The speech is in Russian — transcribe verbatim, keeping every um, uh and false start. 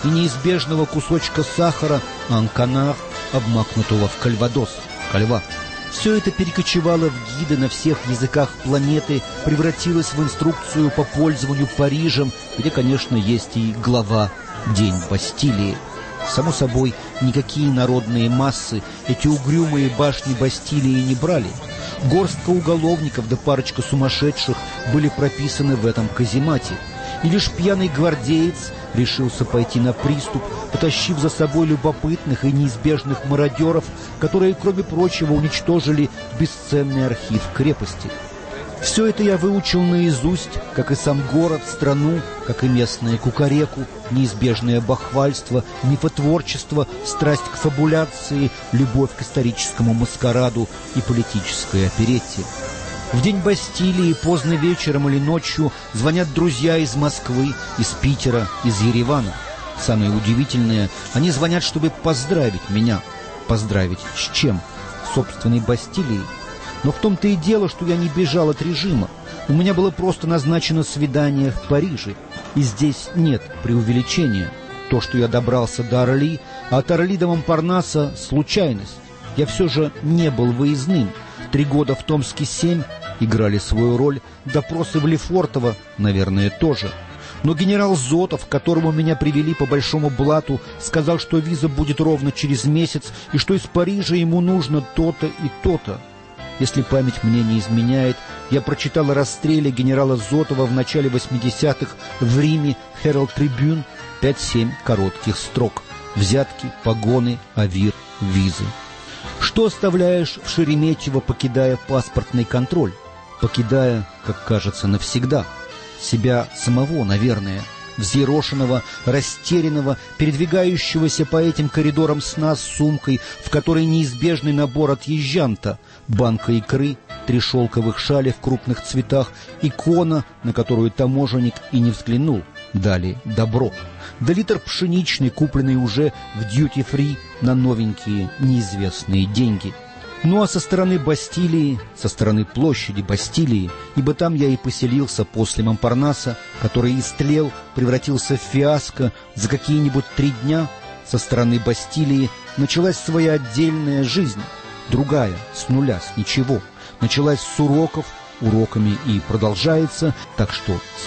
и неизбежного кусочка сахара анканар, обмакнутого в кальвадос, кальва. Все это перекочевало в гиды на всех языках планеты, превратилось в инструкцию по пользованию Парижем, где, конечно, есть и глава «День Бастилии». Само собой, никакие народные массы эти угрюмые башни Бастилии не брали. Горстка уголовников да парочка сумасшедших были прописаны в этом каземате. И лишь пьяный гвардеец решился пойти на приступ, потащив за собой любопытных и неизбежных мародеров, которые, кроме прочего, уничтожили бесценный архив крепости. Все это я выучил наизусть, как и сам город, страну, как и местное кукареку, неизбежное бахвальство, мифотворчество, страсть к фабуляции, любовь к историческому маскараду и политической оперетте. В день Бастилии поздно вечером или ночью звонят друзья из Москвы, из Питера, из Еревана. Самое удивительное, они звонят, чтобы поздравить меня. Поздравить с чем? С собственной Бастилией. Но в том-то и дело, что я не бежал от режима. У меня было просто назначено свидание в Париже. И здесь нет преувеличения. То, что я добрался до Орли, а от Орли до Монпарнаса — случайность. Я все же не был выездным. Три года в Томске семь играли свою роль. Допросы в Лефортово, наверное, тоже. Но генерал Зотов, к которому меня привели по большому блату, сказал, что виза будет ровно через месяц, и что из Парижа ему нужно то-то и то-то. Если память мне не изменяет, я прочитал о расстреле генерала Зотова в начале восьмидесятых в Риме, Herald Tribune, пять-семь коротких строк. Взятки, погоны, авир, визы. Что оставляешь в Шереметьево, покидая паспортный контроль? Покидая, как кажется, навсегда. Себя самого, наверное. Взъерошенного, растерянного, передвигающегося по этим коридорам сна с сумкой, в которой неизбежный набор отъезжанта, банка икры, три шелковых шали в крупных цветах, икона, на которую таможенник и не взглянул. Дали добро. Да литр пшеничный, купленный уже в дьюти-фри на новенькие неизвестные деньги. Ну а со стороны Бастилии, со стороны площади Бастилии, ибо там я и поселился после Монпарнаса, который истлел, превратился в фиаско за какие-нибудь три дня, со стороны Бастилии началась своя отдельная жизнь, другая, с нуля, с ничего. Началась с уроков, уроками и продолжается, так что